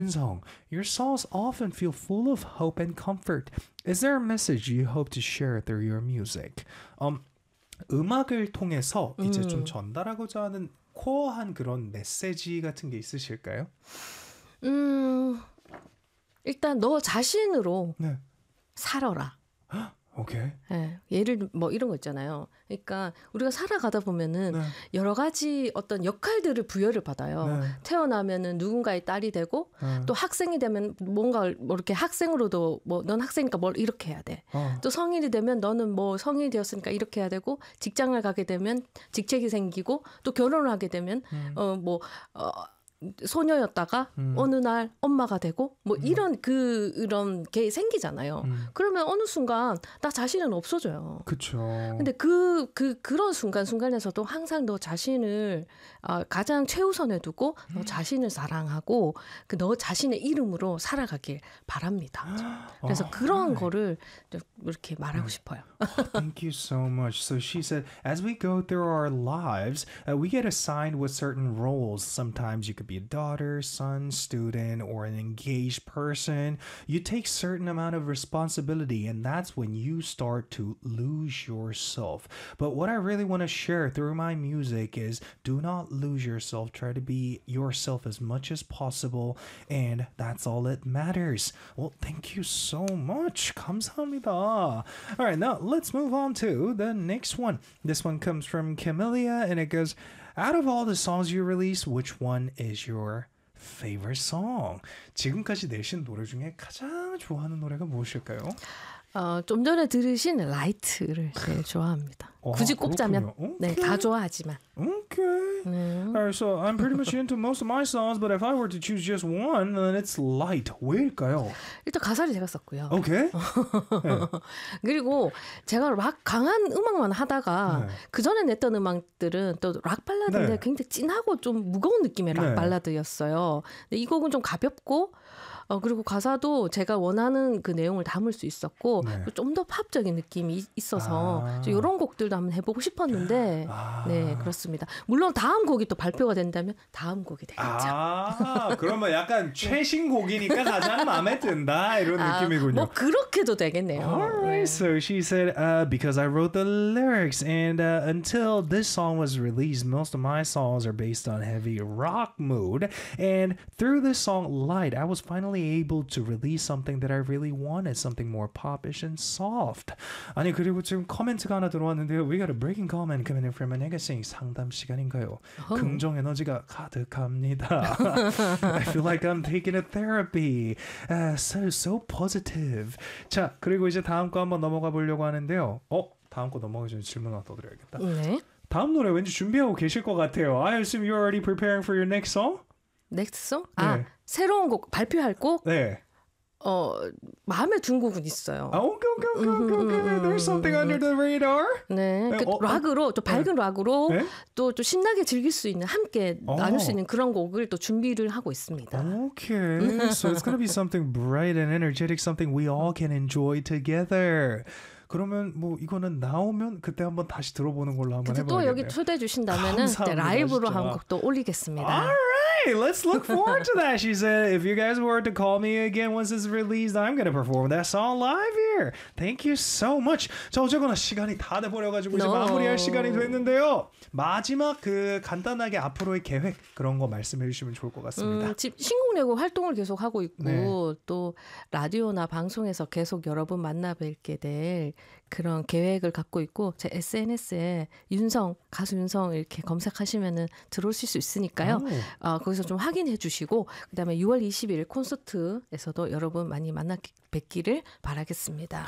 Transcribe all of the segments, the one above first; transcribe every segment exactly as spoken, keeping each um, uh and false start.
Song, your songs often feel full of hope and comfort. Is there a message you hope to share through your music? Um, 음악을 통해서 이제 좀 전달하고자 하는 코어한 그런 메시지 같은 게 있으실까요? 음, 일단 너 자신으로 네. 살아라. 오케이. 네, 예를 뭐 이런 거 있잖아요. 그러니까 우리가 살아가다 보면은 네. 여러 가지 어떤 역할들을 부여를 받아요. 네. 태어나면은 누군가의 딸이 되고 네. 또 학생이 되면 뭔가 뭐 이렇게 학생으로도 뭐 넌 학생이니까 뭘 이렇게 해야 돼. 어. 또 성인이 되면 너는 뭐 성인이 되었으니까 이렇게 해야 되고 직장을 가게 되면 직책이 생기고 또 결혼을 하게 되면 음. 어 뭐 어, 소녀였다가 음. 어느 날 엄마가 되고 뭐 음. 이런 그 이런 게 생기잖아요. 음. 그러면 어느 순간 나 자신은 없어져요. 그렇죠. 근데 그, 그 그런 순간 순간에서도 항상 너 자신을 어, 가장 최우선에 두고 너 음. 자신을 사랑하고 그 너 자신의 이름으로 살아가길 바랍니다. 그래서 Oh, 그런 right. 거를 이렇게 말하고 싶어요. Thank you so much. So she said, as we go through our lives, uh, we get assigned with certain roles. Sometimes you could be a daughter, son, student, or an engaged person. You take certain amount of responsibility, and that's when you start to lose yourself. But what I really want to share through my music is do not lose yourself. Try to be yourself as much as possible, and that's all that matters. Well, thank you so much. 감사합니다. All right, now let's move on to the next one. This one comes from Camellia, and it goes, out of all the songs you released, which one is your favorite song? 지금까지 내신 노래 중에 가장 좋아하는 노래가 무엇일까요? 어, 좀 전에 들으신 라이트를 제일 좋아합니다. 어, 굳이 꼽자면 그렇군요. 네, 다 좋아하지만. Okay. 네. All right, so I'm pretty much into most of my songs, but if I were to choose just one, then it's Light. 왜일까요? 일단 가사를 제가 썼고요. Okay. 네. 그리고 제가 락 강한 음악만 하다가 네. 그 전에 냈던 음악들은 또 락 발라드인데 네. 굉장히 진하고 좀 무거운 느낌의 락 네. 발라드였어요. 근데 이 곡은 좀 가볍고 어, 그리고 가사도 제가 원하는 그 내용을 담을 수 있었고 네. 좀 더 팝적인 느낌이 있어서 아. 이런 곡들도 한번 해보고 싶었는데 아. 네 그렇습니다. 물론 다음 곡이 또 발표가 된다면 다음 곡이 되겠죠. 아, 그러면 약간 최신곡이니까 가장 마음에 든다 이런 아, 느낌이군요. 뭐 그렇게도 되겠네요. Alright, 네. so she said, uh, because I wrote the lyrics, and uh, until this song was released, most of my songs are based on heavy rock mood. And through this song, Light, I was finally able to release something that I really wanted, something more popish and soft. 아니, 그리고 지금 코멘트가 하나 들어왔는데요. We got a breaking comment coming in from an Sing 상담 시간인가요? Oh. 긍정 에너지가 가득합니다. I feel like I'm taking a therapy. Uh, so, so positive. 자, 그리고 이제 다음 거 한번 넘어가 보려고 하는데요. 어? 다음 거 넘어가기 전에 질문 하나 더 드려야겠다. 네. 다음 노래 왠지 준비하고 계실 것 같아요. I assume you're already preparing for your next song? 넥스트 송? 아, 네. 새로운 곡 발표할 곡? 네. 어, 마음에 든 곡은 있어요. 아, 오케이, 오케이, 오케이, 오케이, 오케이. There's something under the radar. 네, 네, 그 어, 락으로 또 밝은 락으로 네? 또 좀 신나게 즐길 수 있는 함께 어. 나눌 수 있는 그런 곡을 또 준비를 하고 있습니다. Okay, so it's going to be something bright and energetic, something we all can enjoy together. 그러면 뭐 이거는 나오면 그때 한번 다시 들어보는 걸로 한번 그래서 또 여기 해봐야겠네요. 초대해 주신다면은 감사합니다, 라이브로 진짜. 한 곡 또 올리겠습니다. Alright, let's look forward to that. She said, if you guys were to call me again once it's released, I'm going to perform that song live here. Thank you so much. 자, 어쨌거나 시간이 다 돼버려가지고 이제 No. 마무리할 시간이 됐는데요. 마지막 그 간단하게 앞으로의 계획 그런 거 말씀해 주시면 좋을 것 같습니다. 음, 지금 신곡 내고 활동을 계속 하고 있고 네. 또 라디오나 방송에서 계속 여러분 만나 뵐게 될 그런 계획을 갖고 있고 제 에스엔에스에 윤성 가수 윤성 이렇게 검색하시면은 들어오실 수 있으니까요. 오. 어, 거기서 좀 확인해 주시고 그다음에 유월 이십일 콘서트에서도 여러분 많이 만나 뵙기를 바라겠습니다.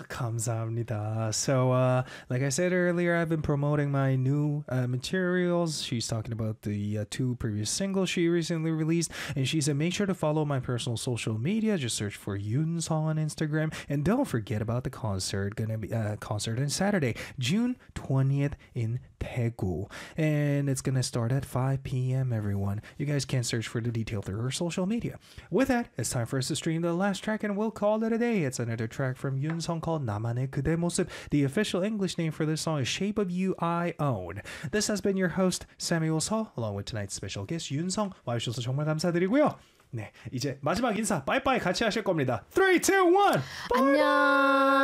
감사합니다. So, uh, like I said earlier, I've been promoting my new uh, materials. She's talking about the uh, two previous singles she recently released, and she said, make sure to follow my personal social media. Just search for Yoon Song on Instagram, and don't forget about the concert. Gonna be uh, concert on Saturday, June twentieth in Daegu, and it's gonna start at five p.m. Everyone, you guys can search for the detail through her social media. With that, it's time for us to stream the last track, and we'll call it a day. It's another track from Yoon Song called 나만의 그대 모습. The official English name for this song is Shape of You I Own. This has been your host Samuel Seo, along with tonight's special guest Yoon Song. 와주셔서 정말 감사드리고요. 네, 이제 마지막 인사 빠이빠이 같이 하실 겁니다. three, two, one. 안녕.